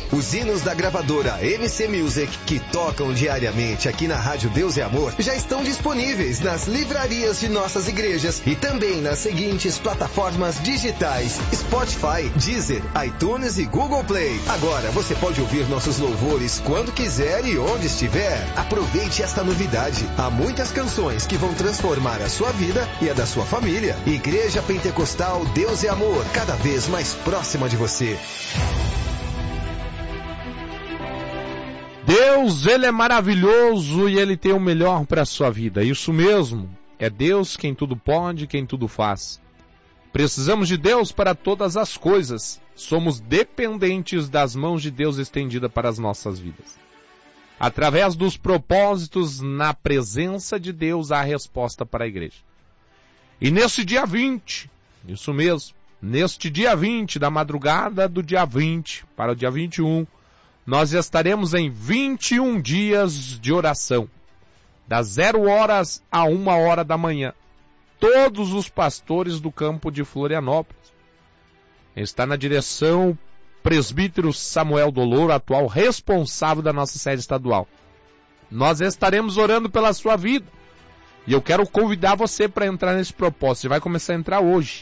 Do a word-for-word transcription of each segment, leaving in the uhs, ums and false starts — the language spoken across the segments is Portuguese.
Os hinos da gravadora M C Music, que tocam diariamente aqui na Rádio Deus e Amor, já estão disponíveis nas livrarias de nossas igrejas e também nas seguintes plataformas digitais: Spotify, Deezer, iTunes e Google Play. Agora você pode ouvir nossos louvores quando quiser e onde estiver. Aproveite esta novidade. Há muitas canções que vão transformar a sua vida e a da sua família. Igreja Pentecostal Deus e Amor, cada vez mais próxima de você. Deus, Ele é maravilhoso e Ele tem o melhor para a sua vida. Isso mesmo, é Deus quem tudo pode, quem tudo faz. Precisamos de Deus para todas as coisas. Somos dependentes das mãos de Deus estendida para as nossas vidas. Através dos propósitos na presença de Deus, há a resposta para a igreja. E nesse dia vinte, isso mesmo, neste dia vinte, da madrugada do dia vinte para o dia vinte e um, nós estaremos em vinte e um dias de oração, das zero horas a uma hora da manhã. Todos os pastores do campo de Florianópolis. Está na direção presbítero Samuel Dolouro, atual responsável da nossa sede estadual. Nós estaremos orando pela sua vida. E eu quero convidar você para entrar nesse propósito. Você vai começar a entrar hoje.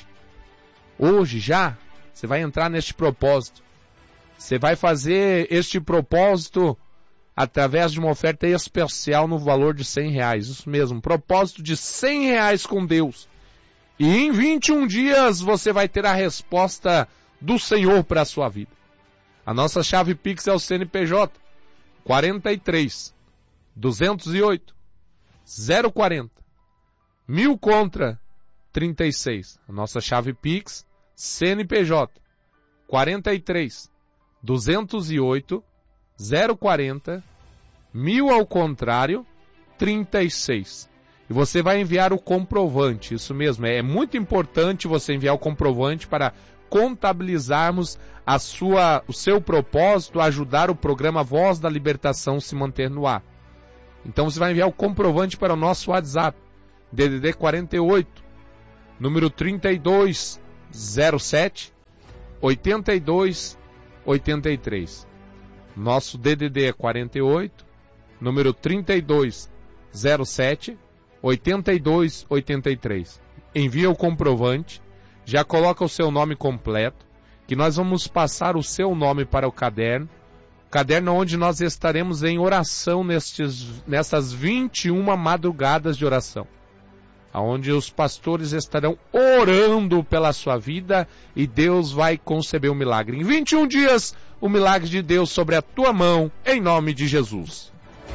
Hoje, já, você vai entrar neste propósito. Você vai fazer este propósito através de uma oferta especial no valor de cem reais. Isso mesmo, propósito de cem reais com Deus. E em vinte e um dias você vai ter a resposta do Senhor para a sua vida. A nossa chave Pix é o C N P J quarenta e três, duzentos e oito, zero quarenta, mil contra trinta e seis. A nossa chave Pix, C N P J quarenta e três, duzentos e oito, zero quarenta, mil ao contrário, trinta e seis. E você vai enviar o comprovante, isso mesmo, é muito importante você enviar o comprovante para contabilizarmos a sua, o seu propósito, ajudar o programa Voz da Libertação se manter no ar. Então você vai enviar o comprovante para o nosso WhatsApp, D D D quarenta e oito, número trinta e dois, zero sete, oitenta e dois, oitenta e três. Nosso D D D é quarenta e oito, número trinta e dois, zero sete, oitenta e dois, oitenta e três. Envia o comprovante, já coloca o seu nome completo, que nós vamos passar o seu nome para o caderno, caderno onde nós estaremos em oração nestes, nessas vinte e uma madrugadas de oração, onde os pastores estarão orando pela sua vida e Deus vai conceber um milagre. Em vinte e um dias, o milagre de Deus sobre a tua mão, em nome de Jesus.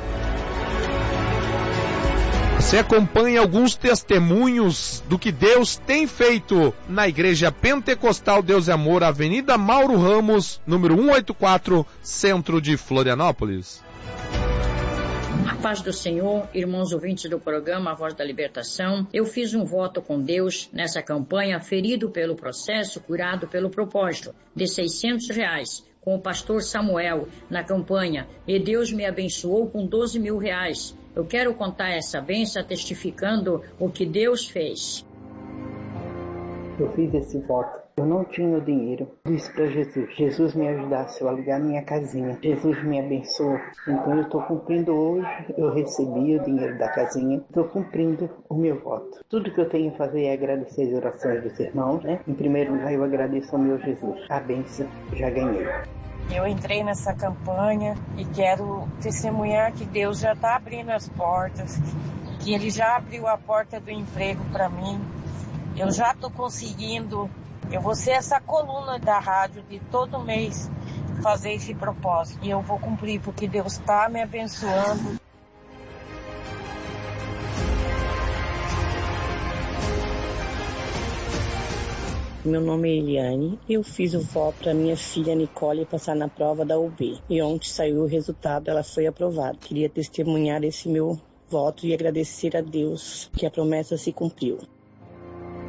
Você acompanha alguns testemunhos do que Deus tem feito na Igreja Pentecostal Deus e Amor, Avenida Mauro Ramos, número cento e oitenta e quatro, centro de Florianópolis. A paz do Senhor, irmãos ouvintes do programa A Voz da Libertação. Eu fiz um voto com Deus nessa campanha, ferido pelo processo, curado pelo propósito, de seiscentos reais, com o pastor Samuel, na campanha, e Deus me abençoou com doze mil reais. Eu quero contar essa bênção testificando o que Deus fez. Eu fiz esse voto. Eu não tinha dinheiro. Disse para Jesus, Jesus me ajudasse a alugar minha casinha. Jesus me abençoou. Então eu estou cumprindo hoje. Eu recebi o dinheiro da casinha. Estou cumprindo o meu voto. Tudo que eu tenho a fazer é agradecer as orações dos irmãos, né? Em primeiro lugar, eu agradeço ao meu Jesus. A bênção já ganhei. Eu entrei nessa campanha e quero testemunhar que Deus já está abrindo as portas, que Ele já abriu a porta do emprego para mim. Eu já estou conseguindo, eu vou ser essa coluna da rádio de todo mês fazer esse propósito. E eu vou cumprir porque Deus está me abençoando. Meu nome é Eliane e eu fiz o voto para minha filha Nicole passar na prova da U B. E ontem saiu o resultado, ela foi aprovada. Queria testemunhar esse meu voto e agradecer a Deus que a promessa se cumpriu.